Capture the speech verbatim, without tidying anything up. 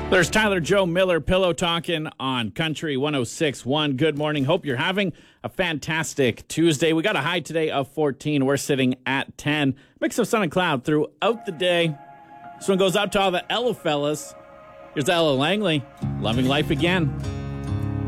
There's Tyler Joe Miller pillow talking on Country one oh six point one. Good morning. Hope you're having a fantastic Tuesday. We got a high today of fourteen. We're sitting at ten. Mix of sun and cloud throughout the day. This one goes out to all the Ella fellas. Here's Ella Langley, Loving Life Again.